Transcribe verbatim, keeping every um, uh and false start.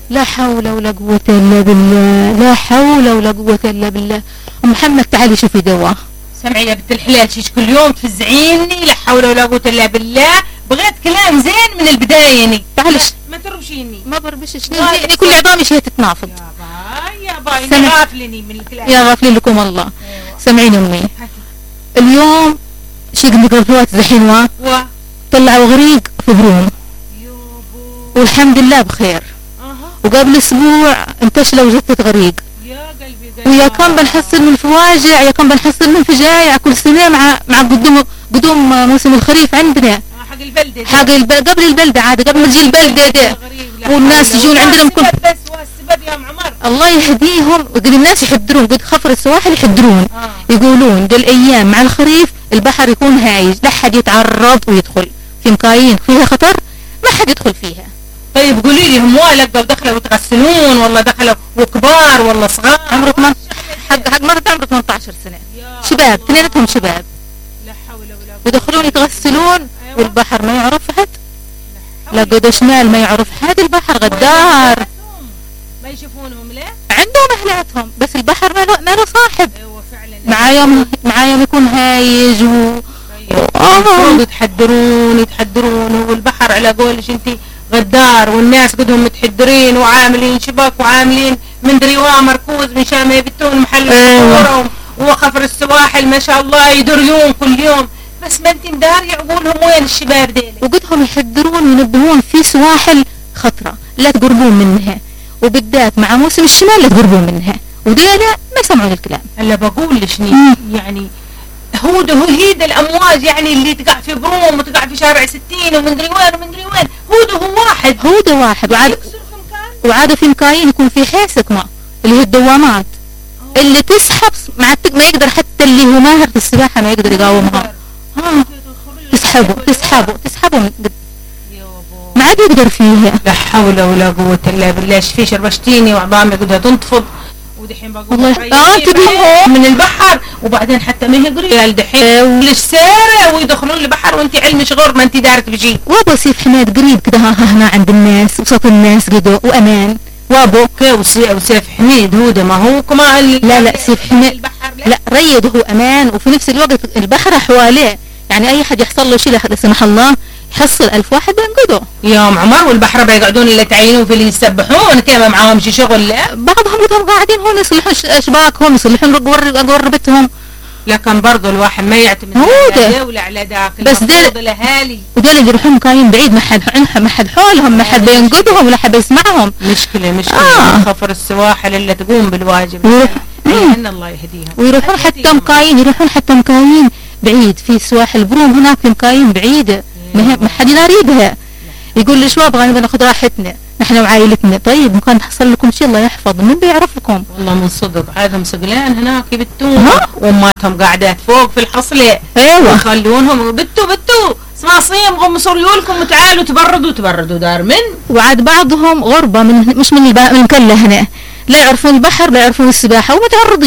لا حول ولا قوة إلا بالله، لا حول ولا قوة إلا بالله. أم محمد تعالي شوفي دواء. سمعي يا بنت الحلال، شيش كل يوم تفزعيني، لا حول ولا قوة إلا بالله. بغيت كلام زين من البداية يعني. تعالي ما تربشيني. ما بربشش يعني كل عظامي شهية تتنافض. يا باي يا باي سمع... غافلني من الكلام. يا غافلين لكم الله. أيوة. سمعيني أمي، اليوم شي قد فوات الحين وا و طلعوا غريق في بروم والحمد لله بخير. أه. وقبل اسبوع انتشلوا جثة غريق. يا قلبي قلبي. ويا كم بنحصل من فواجع، يا كم بنحصل من فجايع كل سنة مع مع قدوم قدوم موسم الخريف عندنا. حق البلدة حق الب... قبل البلدة عاد قبل ما تجي البلدة ده. والناس يجون عندنا كل بس والسبب يا ام عمر. الله يهديهم. وقد الناس يحدرون، قد خفر السواحل يحدرون. آه. يقولون دول الايام مع الخريف البحر يكون هايج، لا حد يتعرض ويدخل في مكاين فيها خطر، ما حد يدخل فيها. طيب قولي لي هم والك دخلوا يتغسلون والله دخلوا وكبار والله صغار؟ عمره ثمانية حق حق مرة عمره ثمانية عشر سنة. شباب اثنيناتهم شباب. لا حول ولا قوة. يدخلون يتغسلون. أيوة. والبحر ما يعرف حد، لا قد شمال ما يعرف حد، البحر غدار. ما يشوفونهم ليه؟ عندهم اهلاتهم بس البحر ما له ما له صاحب. ايوه فعلا. مع يوم مع يوم يكون هايج و اه يتحدرون يتحدرون والبحر على قولش انت غدار، والناس قدهم متحدرين وعاملين شبك وعاملين من دريواه مركوز من شام يبتون محل صورهم. وخفر السواحل ما شاء الله يدريون كل يوم، بس ما انت مداري عقولهم وين الشباب ديلي؟ وقدهم يحذرون وينبهون في سواحل خطرة لا تقربون منها، وبالذات مع موسم الشمال لا تقربون منها، وديلا ما يسمعون الكلام. هلا بقول لشني يعني هود هو هيد الامواج يعني اللي تقع في بروم وتقع في شارع ستين ومندري وين ومندري وين، هود هو واحد. هود واحد وعاد وعاد في مكاين يكون في حاسكمة اللي هي الدوامات. أوه. اللي تسحب مع التك ما يقدر، حتى اللي هو ماهر في السباحة ما يقدر يقاومها. ها تسحبه تسحبه تسحبه من ما عاد يقدر فيها. لا حول ولا قوة الا بالله. شفي شربشتيني وعظامي قدها تنتفض، ودحين بقول والله اه تبيه من البحر. وبعدين حتى ما هي قريبه دحين ليش ساره ويدخلون البحر وانت علمي شغل ما انت دارت بشيء. وابو سيف حماد قريب كده ها هنا عند الناس وصوت الناس قدو وامان. وابو كي وسيف حميد هو ده ما هو كمان. لا لا سيف حميد لا ريد هو امان، وفي نفس الوقت البحر حواليه يعني اي حد يحصل له شيء لا سمح الله يحصل ألف واحد بينقذوا. يا ام عمر والبحر بيقعدون اللي تعينوا في اللي يسبحون كيف معاهم شي شغل؟ لا بعضهم قدهم قاعدين هون يصلحون اشباكهم يصلحون غربتهم. لكن برضه الواحد ما يعتمد على دولة على ذاك بس دول الاهالي ودول اللي يروحون مكاين بعيد ما حد ما حد حولهم ما حد بينقذهم ولا حد يسمعهم. مشكلة مشكلة آه. خفر السواحل اللي تقوم بالواجب. ان الله يهديهم. ويروحون حتى مكاين يروحون حتى مكاين بعيد في سواحل بروم هناك في مكاين بعيدة ما حد يداري بها. يقول لي شو ابغى نبغى ناخذ راحتنا نحن وعائلتنا. طيب ممكن حصل لكم شيء الله يحفظ من بيعرفكم. والله من صدق عادهم صقلان هناك يبتون واماتهم قاعدات فوق في الحصلة. ايوه يخلونهم بتوا بتوا اسمع صيام غمصوا لكم وتعالوا تبردوا تبردوا دار من. وعاد بعضهم غربة من مش من الب... من كله هنا لا يعرفون البحر لا يعرفون السباحة ومتعرضين.